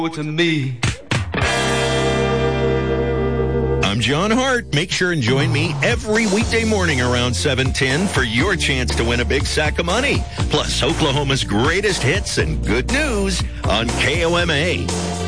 to me. I'm John Hart. Make sure and join me every weekday morning around 7:10 for your chance to win a big sack of money. Plus Oklahoma's greatest hits and good news on KOMA.